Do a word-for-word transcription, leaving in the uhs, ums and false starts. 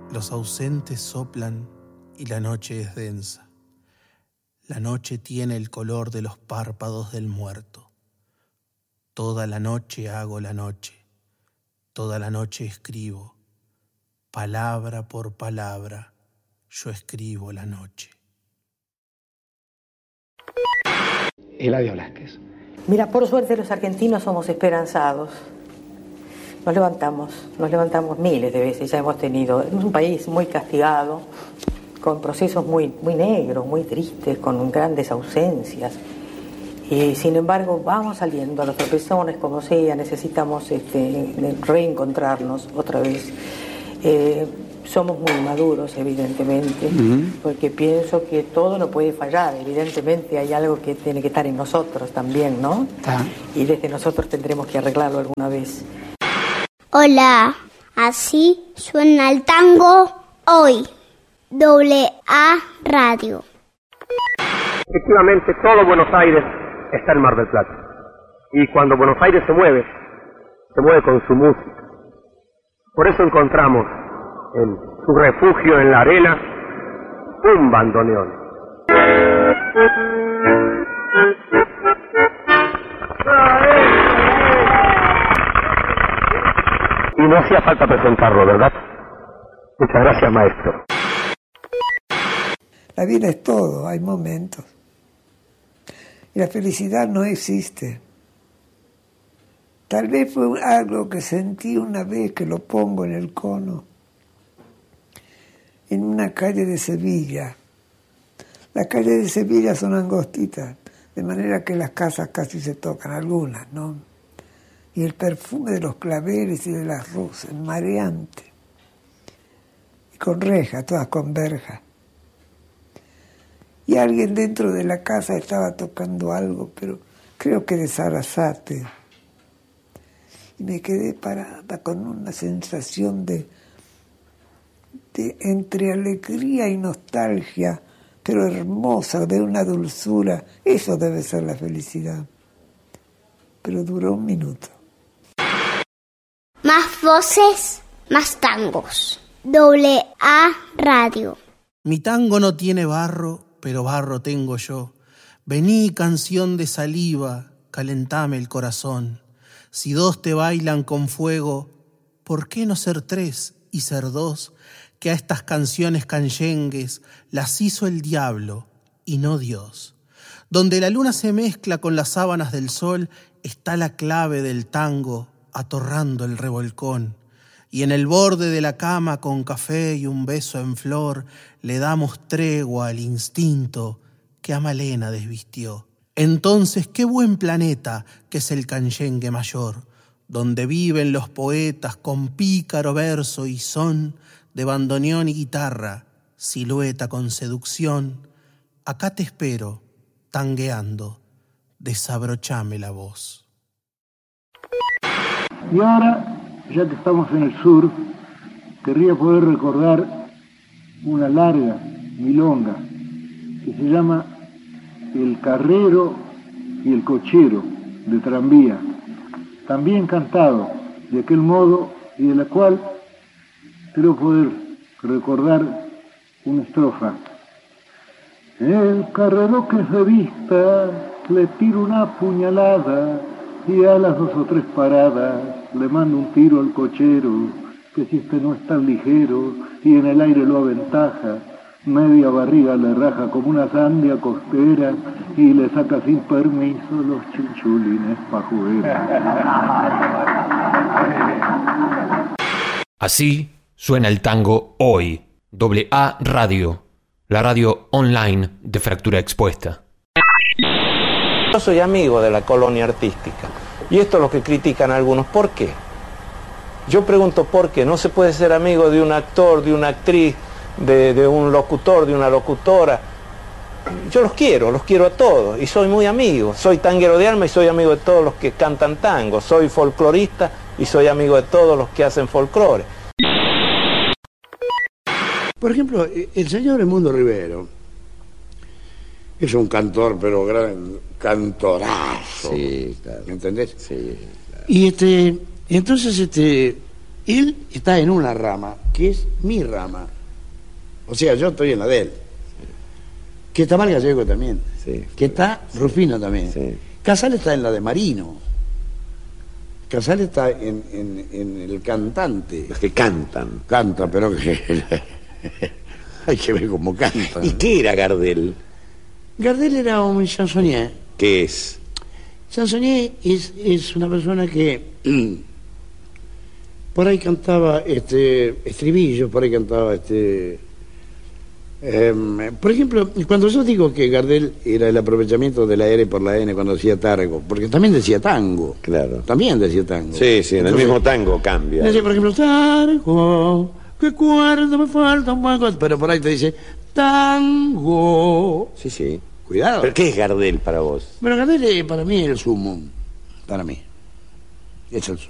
Los ausentes soplan y la noche es densa. La noche tiene el color de los párpados del muerto. Toda la noche hago la noche, toda la noche escribo. Palabra por palabra, yo escribo la noche. Eladio Blasquez. Mira, por suerte los argentinos somos esperanzados. Nos levantamos, nos levantamos miles de veces, ya hemos tenido. Es un país muy castigado, con procesos muy, muy negros, muy tristes, con grandes ausencias. Y sin embargo vamos saliendo a los tropezones como sea, necesitamos este, reencontrarnos otra vez. Eh, somos muy maduros, evidentemente, uh-huh. porque pienso que todo no puede fallar. Evidentemente hay algo que tiene que estar en nosotros también, ¿no? Ah. Y desde nosotros tendremos que arreglarlo alguna vez. Hola, así suena el tango hoy. Doble A Radio. Efectivamente, todo Buenos Aires está en Mar del Plata. Y cuando Buenos Aires se mueve, se mueve con su música. Por eso encontramos en su refugio en la arena un bandoneón. Y no hacía falta presentarlo, ¿verdad? Muchas gracias, maestro. La vida es todo, hay momentos. Y la felicidad no existe. Tal vez fue algo que sentí una vez que lo pongo en el cono, en una calle de Sevilla. Las calles de Sevilla son angostitas, de manera que las casas casi se tocan, algunas, ¿no? Y el perfume de los claveles y de las rosas, mareante. Y con rejas, todas con verjas. Y alguien dentro de la casa estaba tocando algo, pero creo que de Sarasate. Y me quedé parada con una sensación de, de entre alegría y nostalgia, pero hermosa, de una dulzura. Eso debe ser la felicidad. Pero duró un minuto. Más voces, más tangos. Doble A Radio. Mi tango no tiene barro, pero barro tengo yo. Vení, canción de saliva, calentame el corazón. Si dos te bailan con fuego, ¿por qué no ser tres y ser dos? Que a estas canciones canyengues las hizo el diablo y no Dios. Donde la luna se mezcla con las sábanas del sol, está la clave del tango atorrando el revolcón. Y en el borde de la cama con café y un beso en flor, le damos tregua al instinto que a Malena desvistió. Entonces, qué buen planeta que es el canyengue mayor, donde viven los poetas con pícaro verso y son de bandoneón y guitarra, silueta con seducción. Acá te espero, tangueando, desabrochame la voz. Y ahora, ya que estamos en el sur, querría poder recordar una larga milonga que se llama El Carrero y el Cochero de Tranvía, también cantado de aquel modo y de la cual creo poder recordar una estrofa. El carrero que se vista le tira una puñalada y a las dos o tres paradas le manda un tiro al cochero, que si este no es tan ligero y en el aire lo aventaja, media barriga le raja como una sandia costera y le saca sin permiso los chinchulines pajueros. Así suena el tango hoy. Doble A Radio, la radio online de Fractura Expuesta. Yo soy amigo de la colonia artística y esto es lo que critican algunos. ¿Por qué? Yo pregunto por qué. No se puede ser amigo de un actor, de una actriz, de, de un locutor, de una locutora. Yo los quiero, los quiero a todos y soy muy amigo. Soy tanguero de alma y soy amigo de todos los que cantan tango. Soy folclorista y soy amigo de todos los que hacen folclore. Por ejemplo, el señor Edmundo Rivero es un cantor, pero gran cantorazo. Sí, claro. ¿Me entendés? Sí, claro. Y este, entonces este, él está en una rama, que es mi rama. O sea, yo estoy en la de él. Que está Mal Gallego también. Sí. Que está Rufino también. Sí. Casal está en la de Marino. Casal está en, en, en el cantante. Los que cantan. Canta, pero que... hay que ver cómo canta. ¿Y qué era Gardel? Gardel era un chansonnier. ¿Qué es? Chansonnier es, es una persona que por ahí cantaba este estribillos, por ahí cantaba este... Eh, por ejemplo, cuando yo digo que Gardel era el aprovechamiento de la R por la N cuando decía tango, porque también decía tango. Claro. También decía tango. Sí, sí, en Entonces, el mismo tango cambia. Decía, por ejemplo, tango, que cuerdo me falta un poco, pero por ahí te dice tango. Sí, sí. Cuidado. ¿Pero qué es Gardel para vos? Bueno, Gardel para mí es el sumo. Para mí. Es el sumo.